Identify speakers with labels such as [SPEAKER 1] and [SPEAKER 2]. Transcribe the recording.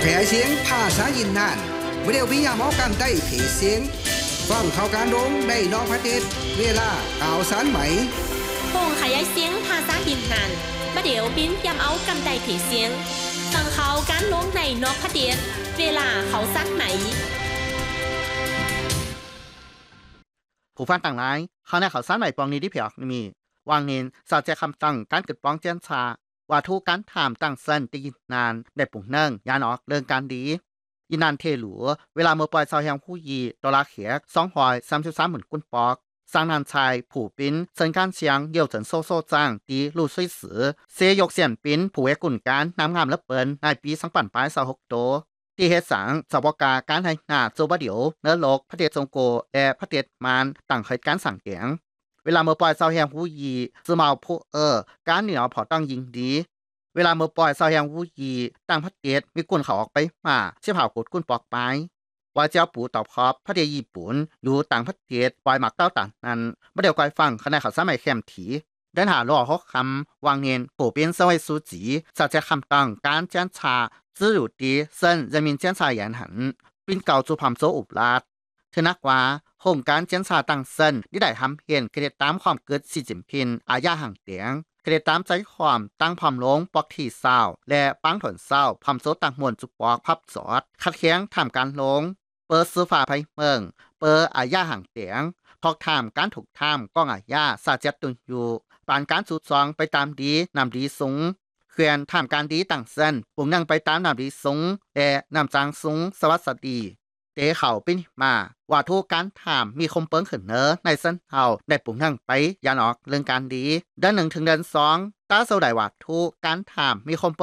[SPEAKER 1] ขยายเสียงภาษายินนานวิดีโอพิยามอกันได้เพจเสียงฟังข่าวการร้องได้นอกประเทศเวลาข่าวสารไหม
[SPEAKER 2] ห้องขยายเสียงภาษายินนานวิดีโอบินยามเอากันได้เพจเสียงฟังข่าวการร้องในนอกประเทศเวลาข่าวสารไหม
[SPEAKER 3] ผู้ฟังต่างหลายเขาในข่าวสารใหม่ปองนี้ที่เพียกมีวางเน้นสอดแจคำตั้งการกึดป้องเจนชาว่าทุกการถามตั้งเส้นตีนานได้ปุ่งเนื่องยานออกเรื่องการดียินนานเทหลัวเวลาเมื่อปล่อยเสาแห่งผู้ยีดอลลาร์เขียก233,000กุนปอกสร้างนานชายผู้ปิ้นเซินการเชียงเยี่ยวเฉินโซโซจางตีลู่ซุยสือเสยกเสียนปิ้นผู้เวกุ่นการน้ำงามและเปิ้นในปี2026โตที่เฮ็ดสังสวกาการให้หน้าโจบะเดียวเนื้อโลกพระเดชจงโกและพระเดชมารตั้งเหตุการณ์สั่งเกียงเวลาเมื่อปล่อยเสาแห่งผู้ยีซึมาผู้การเหนียวพอตั้งยิงดีเวลาเมื่อปล่อยเสาแห่งผู้ยีตั้งพระเดชมีกุนเขาออกไปมาเชี่ยเผากดกุนปอกไปว่าเจ้าปู่ตอบคอบพระเดชญี่ปุ่นอยู่ต่างพระเดชปล่อยหมักเต้าต่างนั้นบ่ได้ก่อยฟังคณะข่าวสารใหม่แคมถีเดินหาล่อฮอกคำวางเงินผู้เป็นสวัยสูจีสัจจะคำตั้งการเจ้าชา自由地省人民检察院行并告诉旁所อุบลาดเทนักว่าโครงการ检察ตั้งเส้นที่ได้ทำเพียงเกตตามความเกิดสีจิมพินอาญาห่างเตียงเกตตามใจความตั้งพร้อมลงปอกที่เศร้าและปังถนเศร้าพร้อมโซตั้งมวลจุปอกพับจอดขัดแย้งทำการลงเปิดซื้อฝ่าไพ่เมืองเปิดอาญาห่างเตียงพอกทำการถูกทำก้องอาญาสาเจ็ดตุนอยู่ปานการสูดซองไปตามดีนำดีสูงเขื่อนทำการดีต่างเส้นปุ่งนั่งไปตามนำดีสูงและนำจางสูงสวัสดีเตะเข่าปิ้นมาว่าทุกการถามมีคมเปิ้งขึ้นเนอในเส้นเข่าได้ปุ่งนั่งไปยานออกเรื่องการดีเดือน1 ถึงเดือน2ตาเสาได้ว่าทุกการถามมีคมเปิ้ง